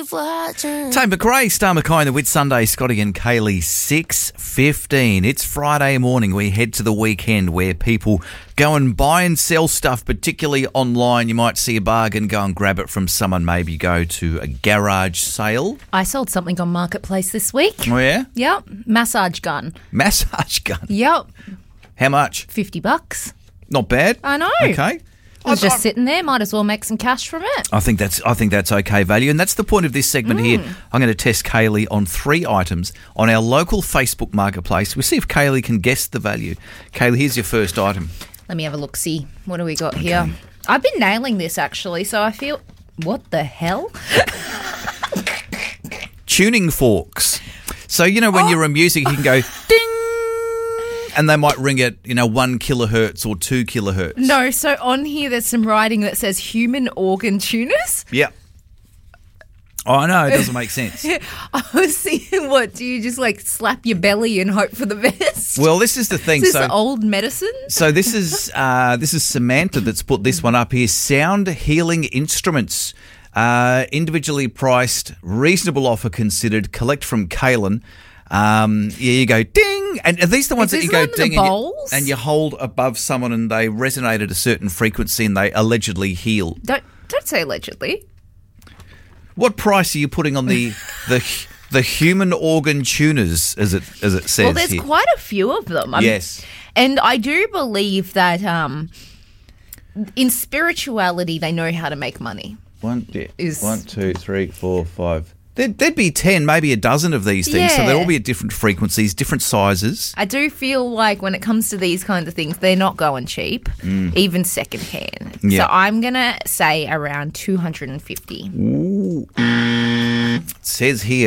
Tame McRae, Star McKay, the Whit Sunday, Scotty and Kaylee, 6:15. It's Friday morning. We head to the weekend where people go and buy and sell stuff, particularly online. You might see a bargain, go and grab it from someone, maybe go to a garage sale. I sold something on Marketplace this week. Oh, yeah? Yep. Massage gun. Massage gun. Yep. How much? $50. Not bad. I know. Okay. It was just sitting there. Might as well make some cash from it. I think that's okay value, and that's the point of this segment here. I'm going to test Kaylee on 3 items on our local Facebook Marketplace. We'll see if Kaylee can guess the value. Kaylee, here's your first item. Let me have a look, see. What do we got here? I've been nailing this, actually, so I feel... What the hell? Tuning forks. So, you know, when you're in music, you can go ding, and they might ring at, 1 kilohertz or 2 kilohertz. No, so on here there's some writing that says human organ tuners. Yeah. Oh, I know, it doesn't make sense. I was thinking, what, do you just slap your belly and hope for the best? Well, this is the thing. Is this old medicine? So this is Samantha that's put this one up here. Sound healing instruments, individually priced, reasonable offer considered. Collect from Kalen. You go ding, and are these the ones that you go ding and you hold above someone and they resonate at a certain frequency and they allegedly heal? Don't say allegedly. What price are you putting on the human organ tuners, as it says? Well, there's here? quite a few of them. Yes, and I do believe that in spirituality they know how to make money. 1, 2, 3, 4, 5. There'd be 10, maybe a dozen of these things, so they'll all be at different frequencies, different sizes. I do feel like when it comes to these kinds of things, they're not going cheap, even secondhand. Yeah. So I'm going to say around $250. Ooh. It says here,